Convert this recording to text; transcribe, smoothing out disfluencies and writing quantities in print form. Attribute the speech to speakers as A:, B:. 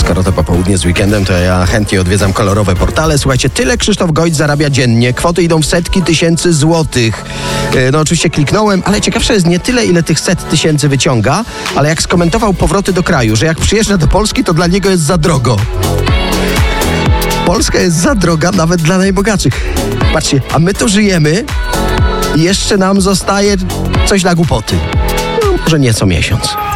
A: skoro to popołudnie z weekendem, to ja chętnie odwiedzam kolorowe portale. Słuchajcie, tyle Krzysztof Gojc zarabia dziennie. Kwoty idą w setki tysięcy złotych. No oczywiście kliknąłem, ale ciekawsze jest nie tyle, ile tych set tysięcy wyciąga, ale jak skomentował powroty do kraju, że jak przyjeżdża do Polski, to dla niego jest za drogo. Polska jest za droga nawet dla najbogatszych. Patrzcie, a my tu żyjemy i jeszcze nam zostaje coś na głupoty. No, może nieco miesiąc.